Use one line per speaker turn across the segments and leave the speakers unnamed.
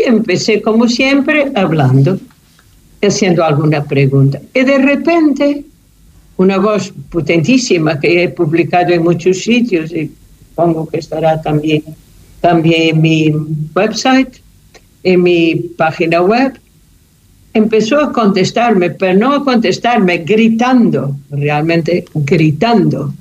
empecé, como siempre, hablando, haciendo alguna pregunta. Y de repente, una voz potentísima que he publicado en muchos sitios, y supongo que estará también en mi website, en mi página web, empezó a contestarme, pero no a contestarme gritando, realmente gritando.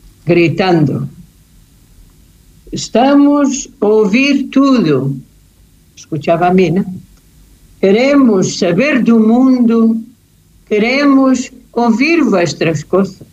Estamos a ouvir tudo. Escuchaba a mí, ¿no? Queremos saber do mundo, queremos ouvir vuestras cosas.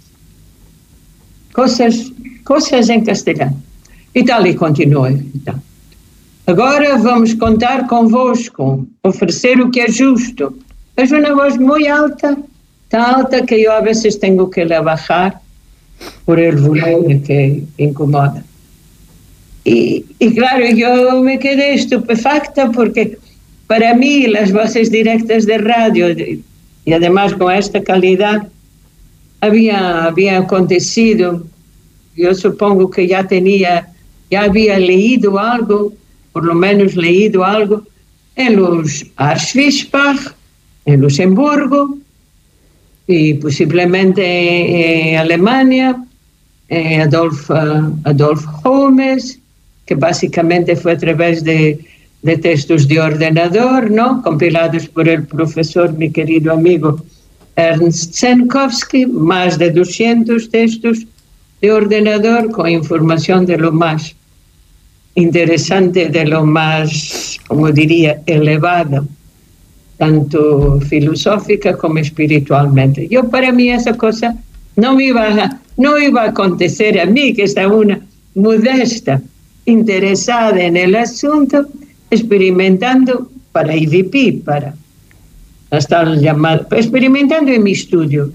Coisas em castelhano. E tal, e continuou. Então. Agora vamos contar convosco, oferecer o que é justo. Es uma voz muito alta, tão alta que eu a vezes tenho que la bajar por el volumen que incomoda. Y claro, yo me quedé estupefacta porque para mí las voces directas de radio, y además con esta calidad, había acontecido. Yo supongo que ya había leído algo, por lo menos leído algo, en los Archwispach, en Luxemburgo, y posiblemente en Alemania, Adolf Holmes, que básicamente fue a través de textos de ordenador, ¿no? Compilados por el profesor, mi querido amigo Ernst Zenkovsky, más de 200 textos de ordenador con información de lo más interesante, de lo más, como diría, elevado, tanto filosófica como espiritualmente. Para mí esa cosa no iba a acontecer a mí, que estaba una modesta interesada en el asunto, experimentando para IVP, experimentando en mi estudio,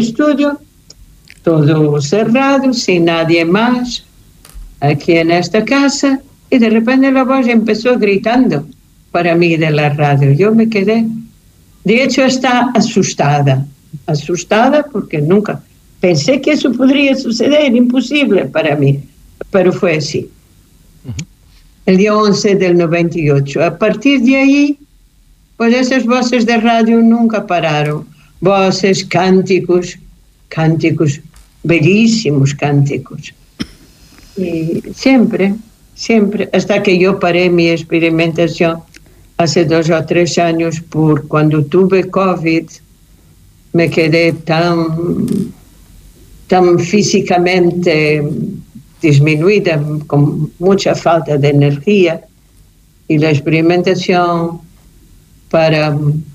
todo cerrado, sin nadie más, aquí en esta casa, y de repente la voz empezó gritando para mí de la radio. Yo me quedé, de hecho, está asustada porque nunca pensé que eso podría suceder, imposible para mí, pero fue así. El día 11 del 98. A partir de ahí, pues esas voces de radio nunca pararon. Voces, cánticos, bellísimos cánticos. Y siempre, hasta que yo paré mi experimentación hace 2 o 3 años, por cuando tuve COVID, me quedé tan físicamente disminuida, con mucha falta de energía, y la experimentación para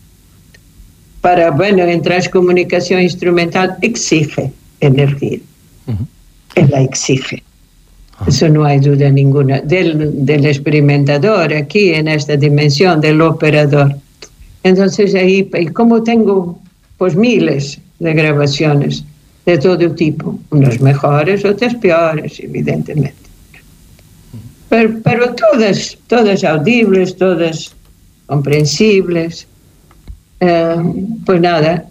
en transcomunicación instrumental exige energía. Él la exige. Eso no hay duda ninguna. Del experimentador aquí en esta dimensión, del operador. Entonces ahí, como tengo pues miles de grabaciones de todo tipo, unas mejores, otras peores, evidentemente. Pero todas audibles, todas comprensibles. Pues nada,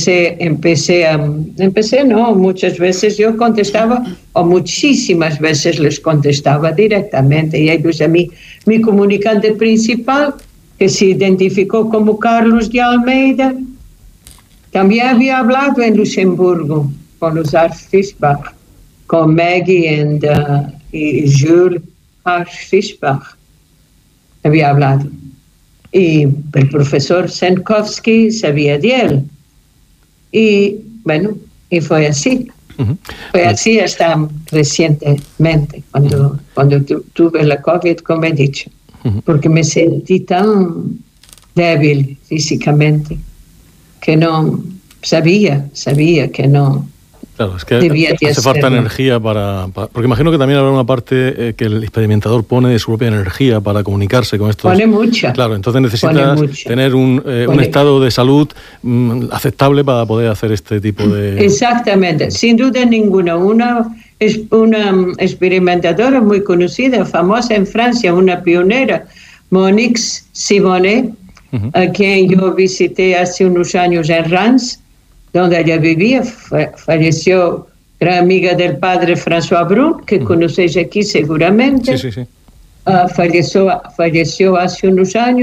muchas veces yo contestaba, o muchísimas veces les contestaba directamente, y ellos a mí, mi comunicante principal, que se identificó como Carlos de Almeida, también había hablado en Luxemburgo con los Archwispach, con Maggie y Jules Archwispach, había hablado. Y el profesor Zenkovsky sabía de él. Y bueno, y fue así. Fue así hasta recientemente, cuando tuve la COVID, como he dicho. Porque me sentí tan débil físicamente que no sabía que no.
Claro, es que hace falta energía porque imagino que también habrá una parte que el experimentador pone de su propia energía para comunicarse con estos.
Pone mucha.
Claro, entonces necesitas tener un estado de salud aceptable para poder hacer este tipo de.
Exactamente, sin duda ninguna. Una experimentadora muy conocida, famosa en Francia, una pionera, Monique Simonet, a quien yo visité hace unos años en Reims, donde ella vivía, falleció, gran amiga del padre François Brun, que conocéis aquí seguramente.
Sí.
Falleció hace unos años.